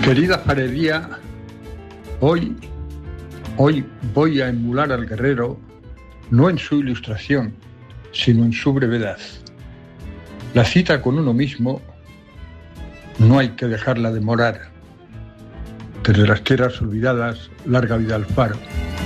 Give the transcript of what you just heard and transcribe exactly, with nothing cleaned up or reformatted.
Querida Jarería, hoy, hoy voy a emular al guerrero no en su ilustración, sino en su brevedad. La cita con uno mismo no hay que dejarla demorar. Desde las tierras olvidadas, larga vida al faro.